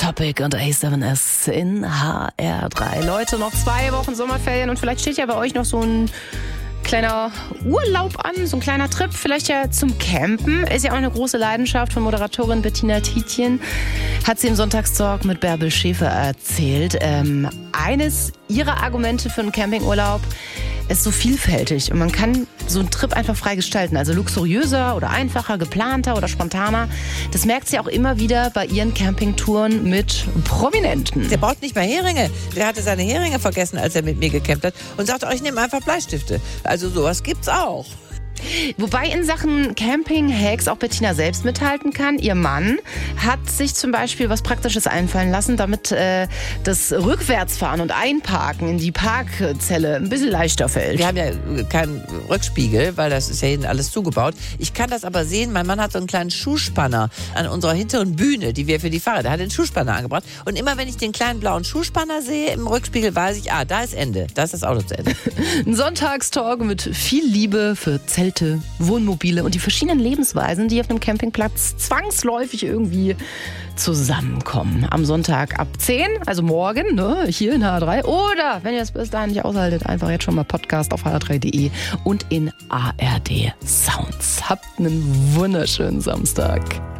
Topic und A7S in HR3. Leute, noch 2 Wochen Sommerferien und vielleicht steht ja bei euch noch so ein kleiner Urlaub an, so ein kleiner Trip, vielleicht ja zum Campen. Ist ja auch eine große Leidenschaft von Moderatorin Bettina Tietjen. Hat sie im Sonntagstalk mit Bärbel Schäfer erzählt. Eines ihrer Argumente für einen Campingurlaub ist so vielfältig und man kann so einen Trip einfach frei gestalten. Also luxuriöser oder einfacher, geplanter oder spontaner. Das merkt sie auch immer wieder bei ihren Campingtouren mit Prominenten. Der braucht nicht mehr Heringe. Der hatte seine Heringe vergessen, als er mit mir gecampt hat und sagte, ich nehme einfach Bleistifte. Also sowas gibt's auch. Wobei in Sachen Camping-Hacks auch Bettina selbst mithalten kann. Ihr Mann hat sich zum Beispiel was Praktisches einfallen lassen, damit das Rückwärtsfahren und Einparken in die Parkzelle ein bisschen leichter fällt. Wir haben ja keinen Rückspiegel, weil das ist ja hinten alles zugebaut. Ich kann das aber sehen, mein Mann hat so einen kleinen Schuhspanner an unserer hinteren Bühne, die wir für die Fahrräder, der hat den Schuhspanner angebracht. Und immer wenn ich den kleinen blauen Schuhspanner sehe im Rückspiegel, weiß ich, da ist Ende, da ist das Auto zu Ende. Ein Sonntagstalk mit viel Liebe für Zelte, Wohnmobile und die verschiedenen Lebensweisen, die auf einem Campingplatz zwangsläufig irgendwie zusammenkommen. Am Sonntag ab 10, also morgen, hier in HR3. Oder, wenn ihr es bis dahin nicht aushaltet, einfach jetzt schon mal Podcast auf hr3.de und in ARD Sounds. Habt einen wunderschönen Samstag.